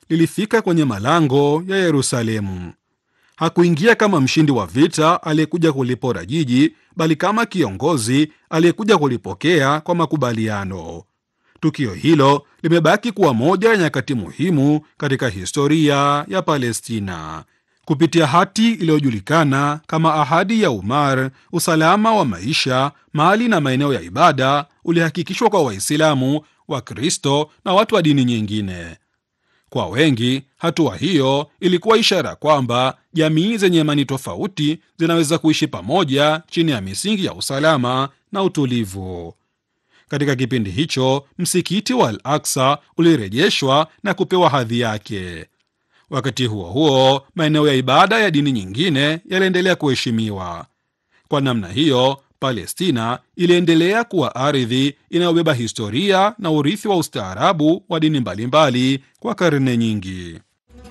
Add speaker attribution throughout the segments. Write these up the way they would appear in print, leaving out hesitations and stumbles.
Speaker 1: lilifika kwenye malango ya Yerusalemu. Hakuingia kama mshindi wa vita aliyekuja kulipora jiji, bali kama kiongozi aliyekuja kulipokea kwa makubaliano. Tukio hilo limebaki kuwa moja ya nyakati muhimu katika historia ya Palestina. Kupitia hati iliyojulikana kama Ahadi ya Umar, usalama wa maisha, mali na maeneo ya ibada ulihakikishwa kwa Waislamu, Wakristo na watu wa dini nyingine. Kwa wengi, hatua hiyo ilikuwa ishara kwamba jamii zenye imani tofauti zinaweza kuishi pamoja chini ya misingi ya usalama na utulivu. Katika kipindi hicho, msikiti wa Al-Aqsa ulirejeshwa na kupewa hadhi yake. Wakati huo huo, maeneo ya ibada ya dini nyingine yaliendelea kuheshimiwa. Kwa namna hiyo, Palestina iliendelea kuwa ardhi inayobeba historia na urithi wa ustaarabu wa dini mbalimbali kwa karne nyingi.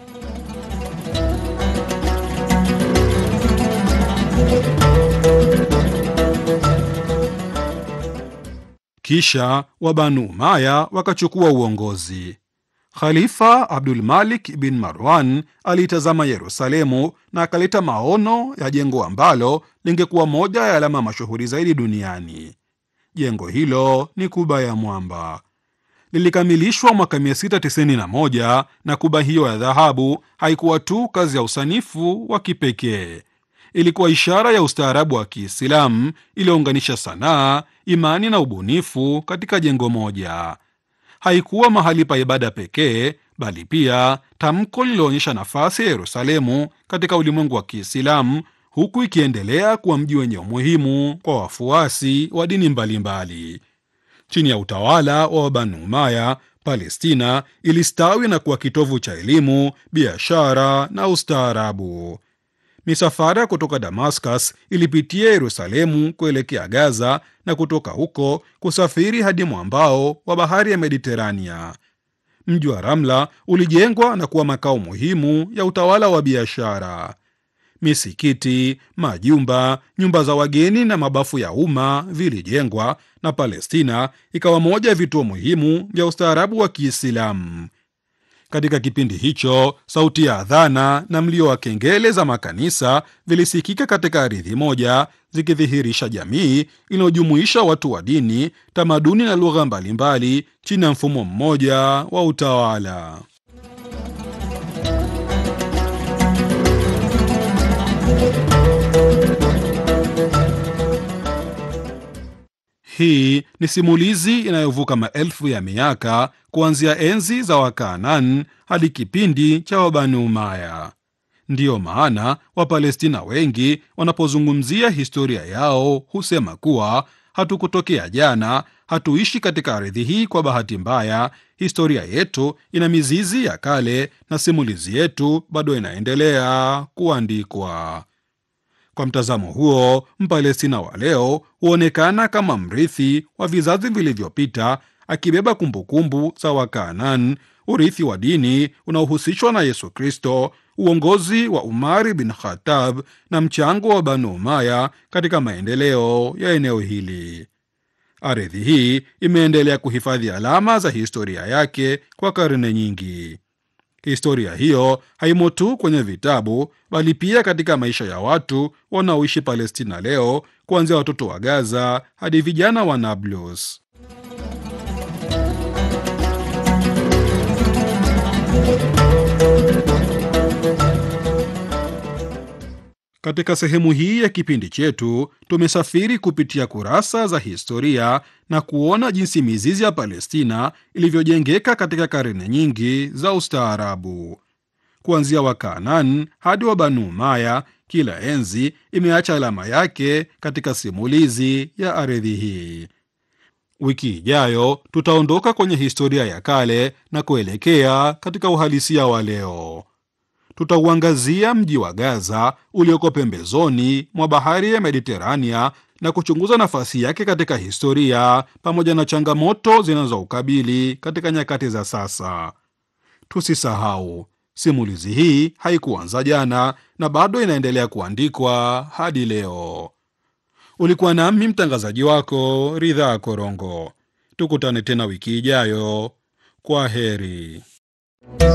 Speaker 1: Kisha Wabanu Umaya wakachukua uongozi. Khalifa Abdul Malik bin Marwan alitazama Yerusalemu na akaleta maono ya jengo ambalo lingekuwa moja ya alama mashuhuri zaidi duniani. Jengo hilo ni Kuba ya Mwamba. Lilikamilishwa mwaka 691 na kuba hiyo ya dhahabu haikuwa tu kazi ya usanifu wa kipekee. Ilikuwa ishara ya ustaarabu wa Kiislamu iliyounganisha sanaa, imani na ubunifu katika jengo moja. Haikuwa mahali pa ibada pekee, bali pia tamko lililoonyesha nafasi ya Yerusalemu katika ulimwengu wa Kiislamu, huku ikiendelea kuwa mji wenye umuhimu kwa wafuasi wa dini mbalimbali. Chini ya utawala wa Banu Umaya, Palestina ilistawi na kuwa kitovu cha elimu, biashara na ustaarabu. Misafara kutoka Damascus ilipitia Yerusalemu kuelekea Gaza na kutoka huko kusafiri hadi mwambao wa bahari ya Mediterania. Mji wa Ramla ulijengwa na kuwa makao muhimu ya utawala wa biashara. Misikiti, majumba, nyumba za wageni na mabafu ya umma vilijengwa, na Palestina ikawa moja ya vituo muhimu vya ustaarabu wa Kiislamu. Katika kipindi hicho, sauti ya adhana na mlio wa kengele za makanisa vilisikika katika ardhi moja, zikidhihirisha jamii inayojumuisha watu wa dini, tamaduni na lugha mbalimbali chini ya mfumo mmoja wa utawala. Hii ni simulizi inayovuka maelfu ya miaka, kuanzia enzi za Wakaanan hadi kipindi cha Wabanu Umaya. Ndiyo maana Wapalestina wengi wanapozungumzia historia yao husema kuwa hatukutokea jana, hatuishi katika ardhi hii kwa bahati mbaya. Historia yetu ina mizizi ya kale na simulizi yetu bado inaendelea kuandikwa. Kwa mtazamo huo, Mpalestina wa leo huonekana kama mrithi wa vizazi vilivyopita, akibeba kumbukumbu za Wakaanan, urithi wa dini unaohusishwa na Yesu Kristo, uongozi wa Umar bin Khattab na mchango wa Banu Umaya katika maendeleo ya eneo hili. Ardhi hii imeendelea kuhifadhi alama za historia yake kwa karne nyingi. Historia hiyo haimo tu kwenye vitabu, bali pia katika maisha ya watu wanaoishi Palestina leo, kuanzia watoto wa Gaza hadi vijana wa Nablus. Katika sehemu hii ya kipindi chetu tumesafiri kupitia kurasa za historia na kuona jinsi mizizi ya Palestina ilivyojengeka katika karne nyingi za ustaarabu. Kuanzia Wakaanan hadi wa Banu Umaya, kila enzi imeacha alama yake katika simulizi ya ardhi hii. Wiki ijayo tutaondoka kwenye historia ya kale na kuelekea katika uhalisia wa leo. Tutauangazia mji wa Gaza ulioko pembezoni mwa bahari ya Mediterania na kuchunguza nafasi yake katika historia pamoja na changamoto zinazoukabili katika nyakati za sasa. Tusisahau, simulizi hii haikuanza jana na bado inaendelea kuandikwa hadi leo. Ulikuwa nami mtangazaji wako Ridhaa Korongo. Tukutane tena wiki ijayo. Kwa heri.